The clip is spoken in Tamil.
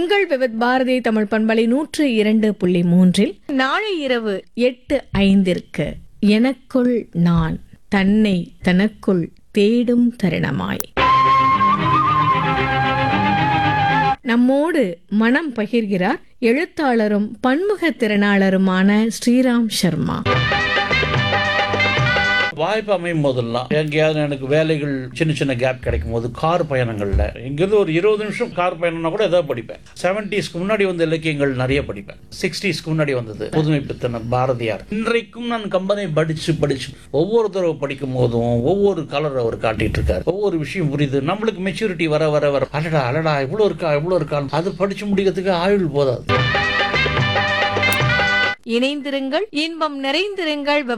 உங்கள் விவித் பாரதி தமிழ் பண்பலை 102.3 நாளை இரவு 8:05 எனக்குள் நான் தன்னை தனக்குள் தேடும் தருணமாய் நம்மோடு மனம் பகிர்கிறார் எழுத்தாளரும் பன்முக திறனாளருமான ஸ்ரீராம் சர்மா. வாய்ப்பு அமையும் போதெல்லாம் எங்கேயாவது எனக்கு வேலைகள் சின்ன சின்ன கேப் கிடைக்கும் போது கார் பயணங்கள்ல இங்கிருந்து ஒரு 20 நிமிஷம் கார் பயணம்னா கூட ஏதாவது படிப்பேன். 70ஸ்க்கு முன்னாடி வந்த இலக்கியங்கள் நிறைய படிப்பேன். 60ஸ்க்கு முன்னாடி வந்தது புதுமை பித்தன் பாரதியார். இன்றைக்கும் நான் கம்பனை படிச்சு ஒவ்வொரு தடவை படிக்கும் போதும் ஒவ்வொரு கலர் அவர் காட்டிட்டு இருக்காரு. ஒவ்வொரு விஷயம் புரியுது. நம்மளுக்கு மெச்சூரிட்டி வர வர வர அடடா இவ்வளவு இருக்கா அது படிச்சு முடிக்கிறதுக்கு ஆயுள் போதாது. இணைந்திருங்கள், இன்பம் நிறைந்திருங்கள்.